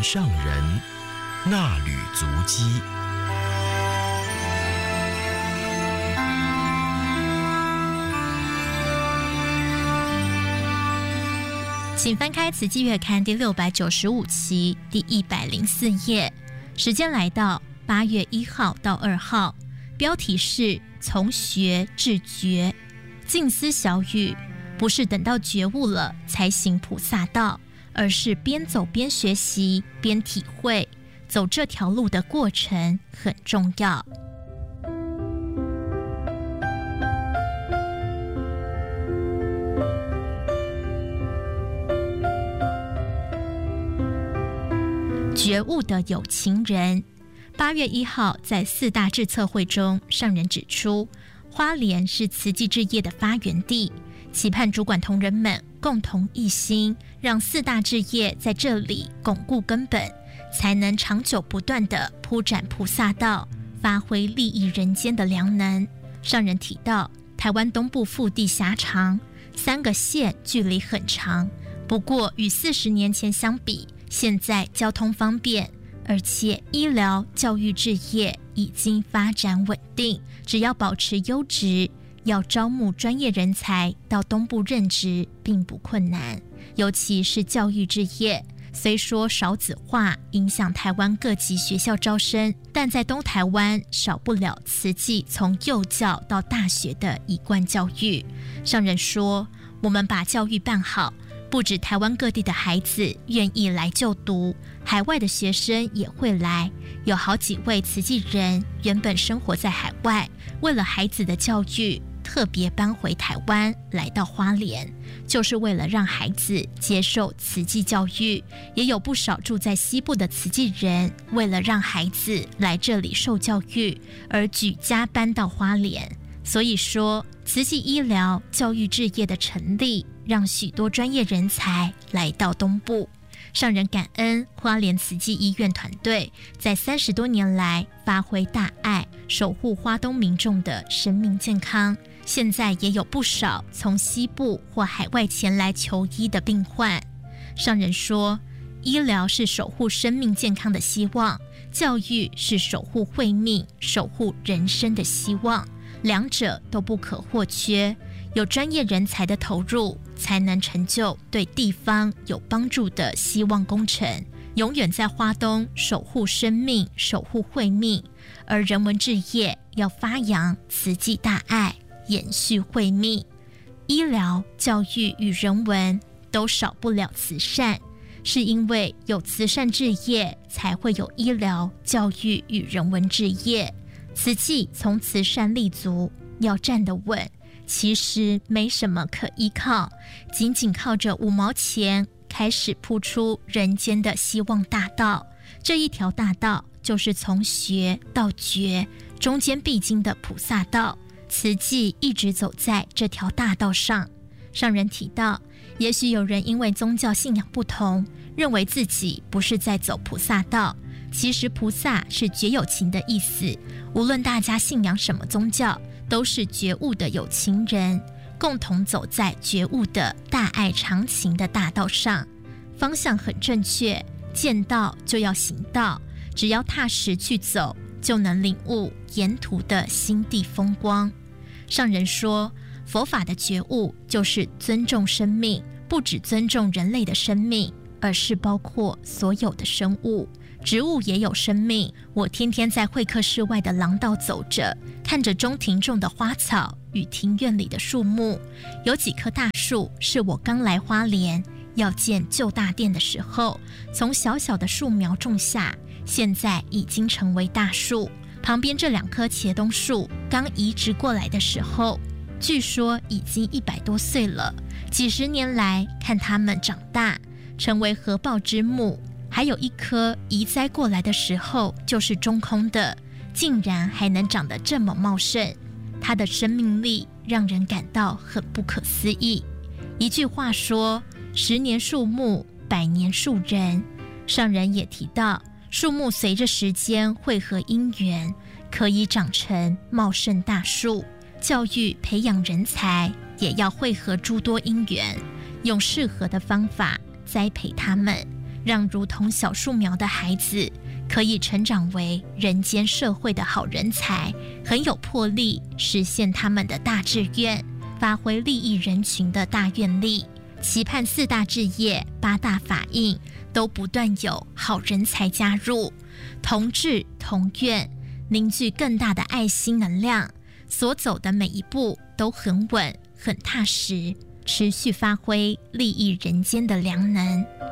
上人那履足迹。 请翻开《慈济月刊》第695期第104页，时间来到8月1号到2号，标题是从学至觉。静思小语，不是等到觉悟了才行菩萨道，而是边走边学习边体会，走这条路的过程很重要。觉悟的有情人，8月1号在4大智测会中，上人指出，花莲是慈济志业的发源地，期盼主管同仁们共同一心，让4大志业在这里巩固根本，才能长久不断地铺展菩萨道，发挥利益人间的良能。上人提到，台湾东部腹地狭长，3个县距离很长，不过与40年前相比，现在交通方便，而且医疗、教育置业已经发展稳定，只要保持优质，要招募专业人才到东部任职并不困难。尤其是教育置业，虽说少子化影响台湾各级学校招生，但在东台湾少不了慈济从幼教到大学的一贯教育。上人说，我们把教育办好，不止台湾各地的孩子愿意来就读，海外的学生也会来。有好几位慈济人原本生活在海外，为了孩子的教育，特别搬回台湾来到花莲，就是为了让孩子接受慈济教育。也有不少住在西部的慈济人，为了让孩子来这里受教育，而举家搬到花莲。所以说，慈济医疗、教育置业的成立，让许多专业人才来到东部。上人感恩花莲慈济医院团队在30多年来发挥大爱，守护花东民众的生命健康。现在也有不少从西部或海外前来求医的病患。上人说，医疗是守护生命健康的希望，教育是守护慧命、守护人生的希望，两者都不可或缺。有专业人才的投入，才能成就对地方有帮助的希望工程，永远在花东守护生命、守护慧命。而人文置业要发扬慈济大爱，延续慧命。医疗、教育与人文都少不了慈善，是因为有慈善置业，才会有医疗、教育与人文置业。慈济从慈善立足，要站得稳，其实没什么可依靠，仅仅靠着5毛钱开始铺出人间的希望大道。这一条大道就是从学到觉，中间必经的菩萨道。慈济一直走在这条大道上。上人提到，也许有人因为宗教信仰不同，认为自己不是在走菩萨道。其实菩萨是觉有情的意思，无论大家信仰什么宗教，都是觉悟的有情人，共同走在觉悟的大爱长情的大道上。方向很正确，见道就要行道，只要踏实去走，就能领悟沿途的心地风光。上人说，佛法的觉悟就是尊重生命，不只尊重人类的生命，而是包括所有的生物。植物也有生命，我天天在会客室外的廊道走着，看着中庭种的花草与庭院里的树木。有几棵大树是我刚来花莲要建旧大殿的时候，从小小的树苗种下，现在已经成为大树。旁边这2棵茄冬树刚移植过来的时候，据说已经100多岁了。几十年来看它们长大，成为合抱之木。还有1棵移栽过来的时候就是中空的，竟然还能长得这么茂盛，它的生命力让人感到很不可思议。一句话说，10年树木，100年树人。上人也提到，树木随着时间汇合因缘，可以长成茂盛大树。教育培养人才，也要汇合诸多因缘，用适合的方法栽培他们。 让如同小树苗的孩子可以成长为人间社会的好人才，很有魄力，实现他们的大志愿，发挥利益人群的大愿力，期盼4大志业、8大法印都不断有好人才加入，同志同愿，凝聚更大的爱心能量，所走的每一步都很稳很踏实，持续发挥利益人间的良能。